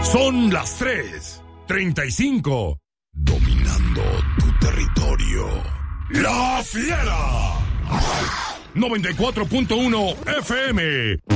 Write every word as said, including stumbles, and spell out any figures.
Son las tres treinta y cinco. Dominando tu territorio. La Fiera. noventa y cuatro punto uno F M.